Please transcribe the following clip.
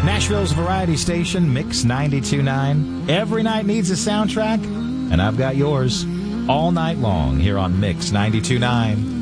Nashville's variety station, Mix 92.9. Every night needs a soundtrack, and I've got yours all night long here on Mix 92.9.